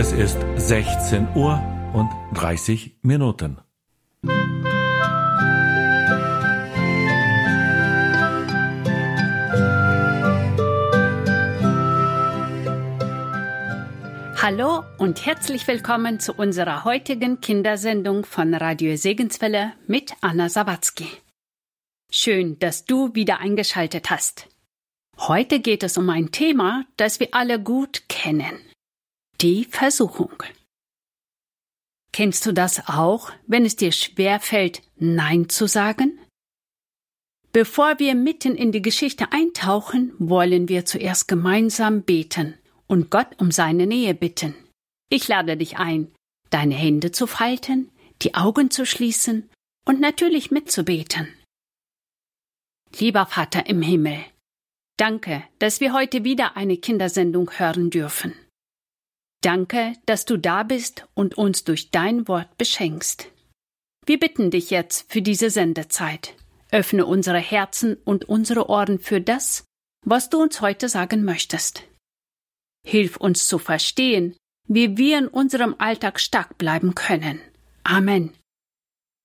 Es ist 16 Uhr und 30 Minuten. Hallo und herzlich willkommen zu unserer heutigen Kindersendung von Radio Segenswelle mit Anna Sawatzki. Schön, dass du wieder eingeschaltet hast. Heute geht es um ein Thema, das wir alle gut kennen: die Versuchung. Kennst du das auch, wenn es dir schwerfällt, Nein zu sagen? Bevor wir mitten in die Geschichte eintauchen, wollen wir zuerst gemeinsam beten und Gott um seine Nähe bitten. Ich lade dich ein, deine Hände zu falten, die Augen zu schließen und natürlich mitzubeten. Lieber Vater im Himmel, danke, dass wir heute wieder eine Kindersendung hören dürfen. Danke, dass du da bist und uns durch dein Wort beschenkst. Wir bitten dich jetzt für diese Sendezeit. Öffne unsere Herzen und unsere Ohren für das, was du uns heute sagen möchtest. Hilf uns zu verstehen, wie wir in unserem Alltag stark bleiben können. Amen.